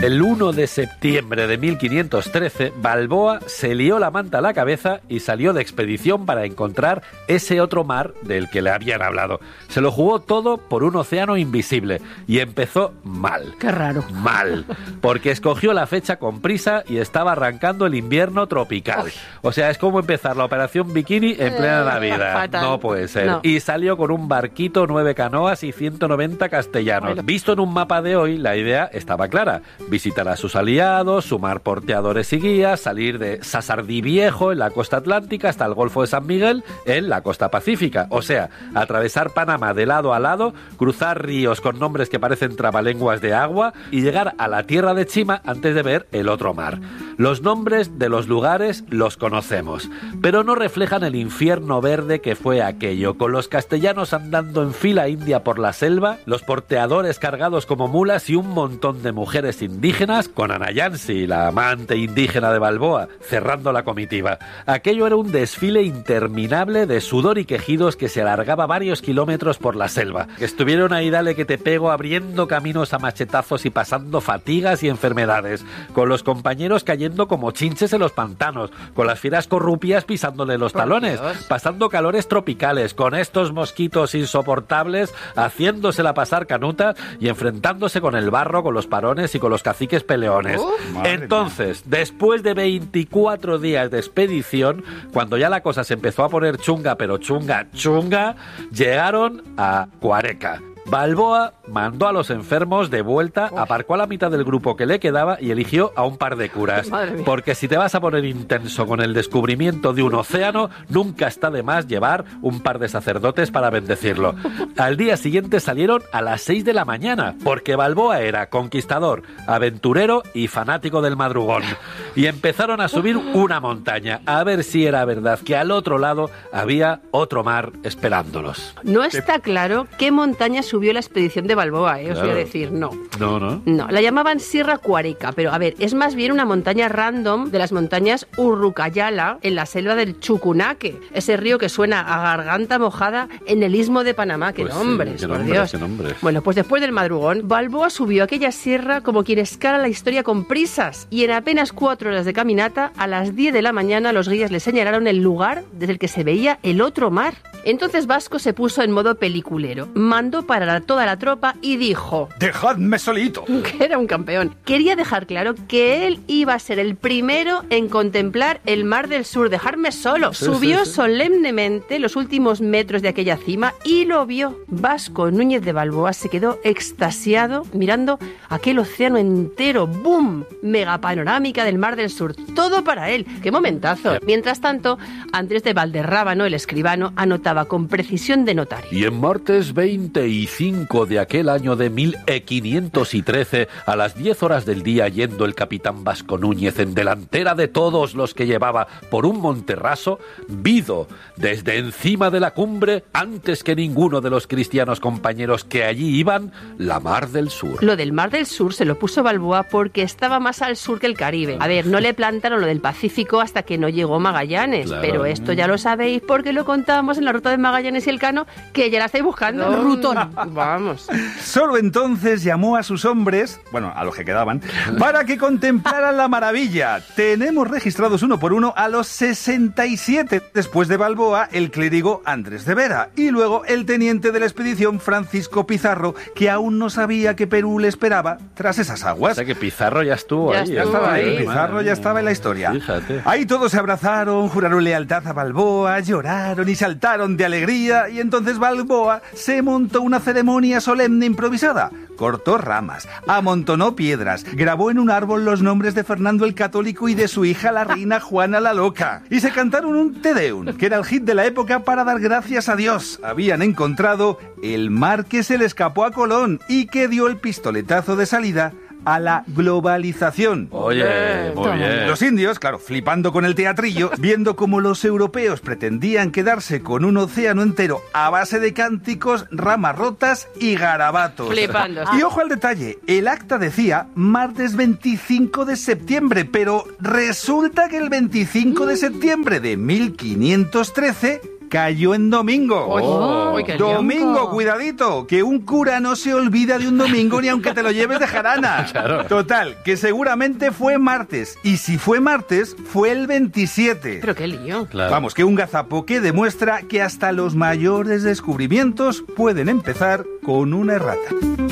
El 1 de septiembre de 1513, Balboa se lió la manta a la cabeza y salió de expedición para encontrar ese otro mar del que le habían hablado. Se lo jugó todo por un océano invisible y empezó mal. Qué raro. Mal, porque escogió la fecha con prisa y estaba arrancando el invierno tropical. Uy. O sea, es como empezar la operación Bikini en plena Navidad. Fatal. No puede ser. No. Y salió con un barquito, 9 canoas y 190 castellanos. Bueno. Visto en un mapa de hoy, la idea estaba clara. Visitar a sus aliados, sumar porteadores y guías, salir de Sassardí Viejo en la costa atlántica hasta el Golfo de San Miguel en la costa pacífica. O sea, atravesar Panamá de lado a lado, cruzar ríos con nombres que parecen trabalenguas de agua y llegar a la tierra de Chima antes de ver el otro mar. Los nombres de los lugares los conocemos, pero no reflejan el infierno verde que fue aquello, con los castellanos andando en fila india por la selva, los porteadores cargados como mulas y un montón de mujeres indígenas, con Ana Yancy, la amante indígena de Balboa, cerrando la comitiva. Aquello era un desfile interminable de sudor y quejidos que se alargaba varios kilómetros por la selva. Estuvieron ahí, dale que te pego, abriendo caminos a machetazos y pasando fatigas y enfermedades, con los compañeros cayendo como chinches en los pantanos, con las fieras corrupias pisándole los talones, pasando calores tropicales, con estos mosquitos insoportables, haciéndosela pasar canuta y enfrentándose con el barro, con los parones y con los caciques peleones. Entonces, después de 24 días de expedición, cuando ya la cosa se empezó a poner chunga, pero chunga, llegaron a Cuareca. Balboa mandó a los enfermos de vuelta, aparcó a la mitad del grupo que le quedaba y eligió a un par de curas. Porque si te vas a poner intenso con el descubrimiento de un océano, nunca está de más llevar un par de sacerdotes para bendecirlo. Al día siguiente salieron a las 6 de la mañana, porque Balboa era conquistador, aventurero y fanático del madrugón. Y empezaron a subir una montaña, a ver si era verdad que al otro lado había otro mar esperándolos. No está claro qué montaña subió la expedición de Balboa, os voy a decir, no. No, la llamaban Sierra Cuareca, pero a ver, es más bien una montaña random de las montañas Urrucayala en la selva del Chucunaque, ese río que suena a garganta mojada en el istmo de Panamá. ¡Qué nombres, por Dios! Bueno, pues después del madrugón, Balboa subió aquella sierra como quien escala la historia con prisas, y en apenas 4 horas de caminata, a las 10 de la mañana, los guías le señalaron el lugar desde el que se veía el otro mar. Entonces Vasco se puso en modo peliculero, mandó parar a toda la tropa y dijo: ¡dejadme solito! Que era un campeón. Quería dejar claro que él iba a ser el primero en contemplar el Mar del Sur, dejarme solo. Subió solemnemente los últimos metros de aquella cima y lo vio. Vasco Núñez de Balboa se quedó extasiado mirando aquel océano entero. ¡Bum! Mega panorámica del Mar del Sur. Todo para él. ¡Qué momentazo! Mientras tanto, Andrés de Valderrábano, el escribano, anotaba con precisión de notario. Y en martes 25 de aquel año de 1513, a las 10 horas del día, yendo el capitán Vasco Núñez en delantera de todos los que llevaba por un monterraso, vido desde encima de la cumbre, antes que ninguno de los cristianos compañeros que allí iban, la Mar del Sur. Lo del Mar del Sur se lo puso Balboa porque estaba más al sur que el Caribe. A ver, no le plantaron lo del Pacífico hasta que no llegó Magallanes, claro. Pero esto ya lo sabéis porque lo contábamos en la ruta de Magallanes y Elcano, que ya la estáis buscando. Rutón. Vamos. Solo entonces llamó a sus hombres, bueno, a los que quedaban, para que contemplaran la maravilla. Tenemos registrados uno por uno a los 67. Después de Balboa, el clérigo Andrés de Vera. Y luego el teniente de la expedición Francisco Pizarro, que aún no sabía que Perú le esperaba tras esas aguas. O sea que Pizarro ya estuvo ahí. Ya estaba ahí. Pizarro ya estaba en la historia. Fíjate. Ahí todos se abrazaron, juraron lealtad a Balboa, lloraron y saltaron de alegría. Y entonces Balboa se montó una ceremonia solemne improvisada. Cortó ramas, amontonó piedras, grabó en un árbol los nombres de Fernando el Católico y de su hija la reina Juana la Loca. Y se cantaron un Te Deum, que era el hit de la época para dar gracias a Dios. Habían encontrado el mar que se le escapó a Colón y que dio el pistoletazo de salida a la globalización. Oye, muy bien. Los indios, claro, flipando con el teatrillo, viendo cómo los europeos pretendían quedarse con un océano entero a base de cánticos, ramas rotas y garabatos. Flipando. Y ojo al detalle, el acta decía martes 25 de septiembre, pero resulta que el 25 de septiembre de 1513 cayó en domingo. Oh. Uy, qué Domingo, lianco. cuidadito, que un cura no se olvida de un domingo ni aunque te lo lleves de jarana. Claro. Total, que seguramente fue martes. Y si fue martes, fue el 27. Pero qué lío. Claro. Vamos, que un gazapo que demuestra que hasta los mayores descubrimientos pueden empezar con una errata.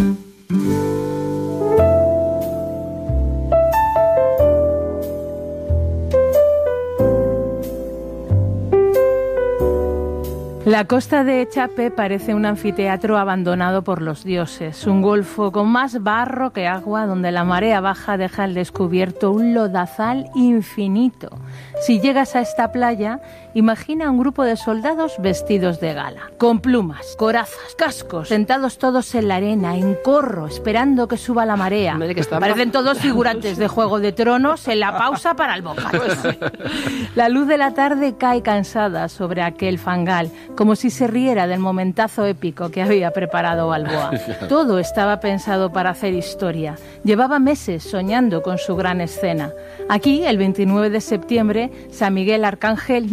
La costa de Chape parece un anfiteatro abandonado por los dioses, un golfo con más barro que agua donde la marea baja deja al descubierto un lodazal infinito. Si llegas a esta playa, imagina un grupo de soldados vestidos de gala, con plumas, corazas, cascos, sentados todos en la arena, en corro, esperando que suba la marea. Hombre, que está- Parecen todos figurantes de Juego de Tronos en la pausa para el bocado. La luz de la tarde cae cansada sobre aquel fangal, como si se riera del momentazo épico que había preparado Balboa. Todo estaba pensado para hacer historia. Llevaba meses soñando con su gran escena. Aquí, el 29 de septiembre, San Miguel Arcángel,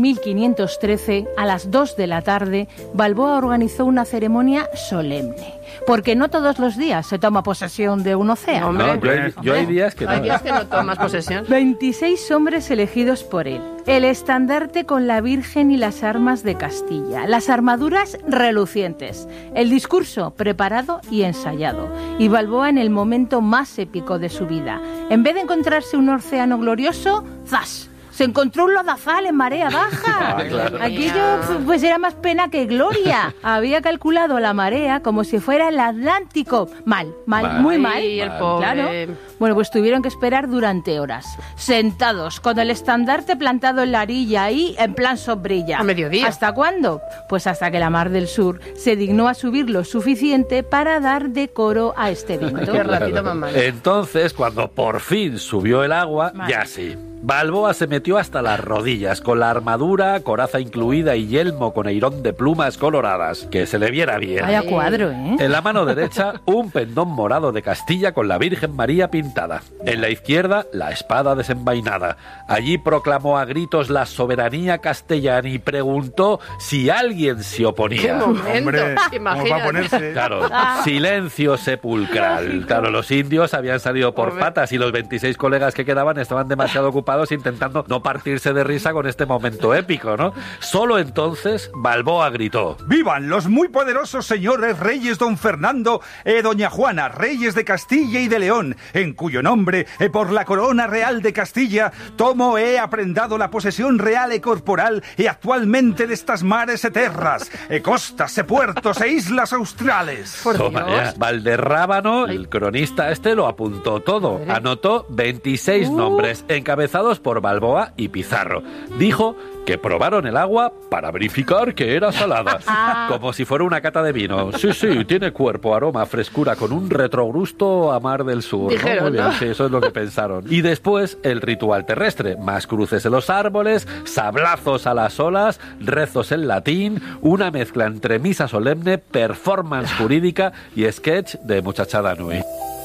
1513, a las 2 de la tarde, Balboa organizó una ceremonia solemne. Porque no todos los días se toma posesión de un océano. Hombre. No, yo hay días que no. Hay días que no tomas posesión. 26 hombres elegidos por él. El estandarte con la Virgen y las armas de Castilla. Las armaduras relucientes. El discurso preparado y ensayado. Y Balboa en el momento más épico de su vida. En vez de encontrarse un océano glorioso, ¡zas! Se encontró un lodazal en marea baja. Ah, claro. Aquello pues era más pena que gloria. Había calculado la marea como si fuera el Atlántico. Mal, muy mal. Ay, el Mal. pobre. Claro. Bueno, pues tuvieron que esperar durante horas, sentados, con el estandarte plantado en la orilla ahí, en plan sombrilla. A mediodía. ¿Hasta cuándo? Pues hasta que la Mar del Sur se dignó a subir lo suficiente para dar decoro a este evento. Qué ratito más malo. Entonces, cuando por fin subió el agua, Vale. ya sí. Balboa se metió hasta las rodillas, con la armadura, coraza incluida y yelmo con eirón de plumas coloradas, que se le viera bien. Vaya cuadro, ¿eh? En la mano derecha, un pendón morado de Castilla con la Virgen María pintada. En la izquierda, la espada desenvainada. Allí proclamó a gritos la soberanía castellana y preguntó si alguien se ¡Qué oponía. momento! Hombre, ¿cómo va a Imagínate. ponerse? Claro, silencio sepulcral. Claro, los indios habían salido por Hombre. patas y los 26 colegas que quedaban estaban demasiado ocupados intentando no partirse de risa con este momento épico, ¿no? Solo entonces Balboa gritó: ¡Vivan los muy poderosos señores reyes don Fernando e doña Juana, reyes de Castilla y de León, en cuyo nombre, por la corona real de Castilla, tomo he aprendado la posesión real e corporal y actualmente de estas mares e terras, e costas, e puertos, e islas australes. Por Toma Dios. ya. Valderrábano, el cronista este, lo apuntó todo. Anotó 26 nombres encabezados por Balboa y Pizarro. Dijo que probaron el agua para verificar que era salada. Como si fuera una cata de vino. Sí, sí, tiene cuerpo, aroma, frescura, con un retrogusto a Mar del Sur. Dijeron, Muy bien, ¿no? sí, eso es lo que pensaron. Y después el ritual terrestre. Más cruces en los árboles, sablazos a las olas, rezos en latín, una mezcla entre misa solemne, performance jurídica y sketch de muchachada nui.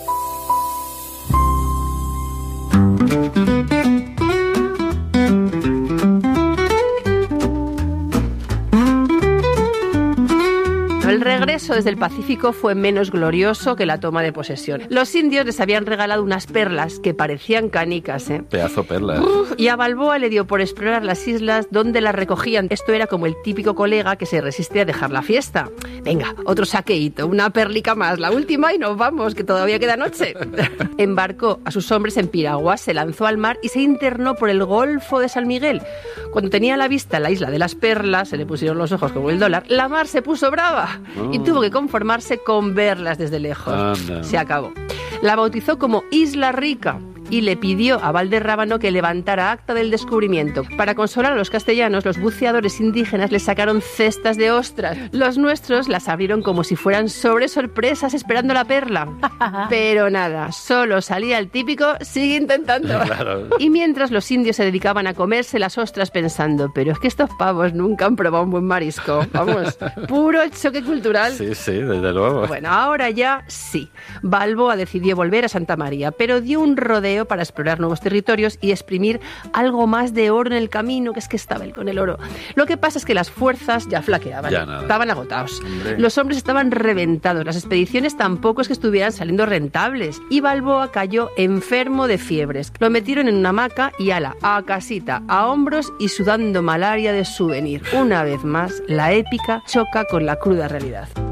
El regreso desde el Pacífico fue menos glorioso que la toma de posesión. Los indios les habían regalado unas perlas que parecían canicas, ¿eh? Pedazo perlas. Y a Balboa le dio por explorar las islas donde las recogían. Esto era como el típico colega que se resiste a dejar la fiesta. Venga, otro saqueíto, una perlica más, la última y nos vamos, que todavía queda noche. Embarcó a sus hombres en piraguas, se lanzó al mar y se internó por el Golfo de San Miguel. Cuando tenía a la vista la isla de las perlas, se le pusieron los ojos como el dólar, la mar se puso brava y tuvo que conformarse con verlas desde lejos. Anda. Se acabó. La bautizó como Isla Rica y le pidió a Valderrábano que levantara acta del descubrimiento. Para consolar a los castellanos, los buceadores indígenas les sacaron cestas de ostras. Los nuestros las abrieron como si fueran sobre sorpresas esperando la perla. Pero nada, solo salía el típico sigue intentando. Claro. Y mientras los indios se dedicaban a comerse las ostras pensando, pero es que estos pavos nunca han probado un buen marisco. Vamos, puro choque cultural. Sí, sí, desde luego. Bueno, ahora ya sí. Balboa decidió volver a Santa María, pero dio un rodeo trineo para explorar nuevos territorios y exprimir algo más de oro en el camino, que es que estaba él con el oro. Lo que pasa es que las fuerzas ya flaqueaban, estaban agotados. Hombre. Los hombres estaban reventados, las expediciones tampoco es que estuvieran saliendo rentables, y Balboa cayó enfermo de fiebres. Lo metieron en una hamaca y ala, a casita, a hombros y sudando malaria de souvenir. Una vez más, la épica choca con la cruda realidad.